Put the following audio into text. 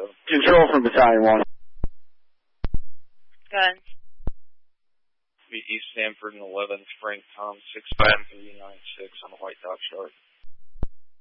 so. Control from Battalion 1. Good. East Stanford and 11th, Frank Tom 65396 on the White Dog Shark.